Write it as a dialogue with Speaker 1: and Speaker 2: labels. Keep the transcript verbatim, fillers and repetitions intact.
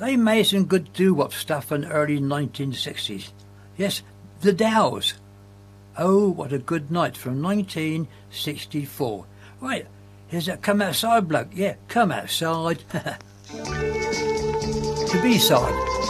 Speaker 1: They made some good doo-wop stuff in the early nineteen sixties. Yes, the Dows. Oh, what a good night from nineteen sixty-four. Right, here's that Come Outside bloke. Yeah, come outside. The B-side.